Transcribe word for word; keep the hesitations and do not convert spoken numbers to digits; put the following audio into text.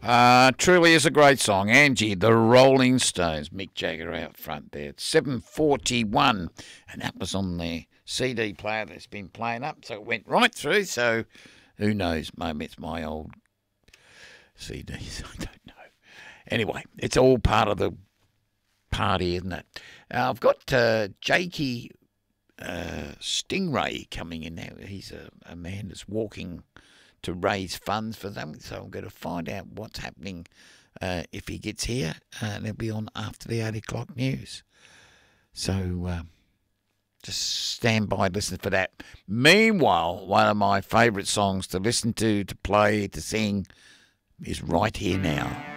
Uh, truly is a great song. Angie, the Rolling Stones. Mick Jagger out front there. It's seven forty-one, and that was on the C D player that's been playing up, so it went right through. So who knows? Maybe it's my old C Ds. I don't know. Anyway, it's all part of the party, isn't it? Uh, I've got uh, Jakey uh, Stingray coming in now. He's a, a man that's walking to raise funds for them, so I'm going to find out what's happening uh, if he gets here, uh, and it'll be on after the eight o'clock news. So uh, just stand by, listen for that. Meanwhile, one of my favourite songs to listen to, to play, to sing is Right Here Now.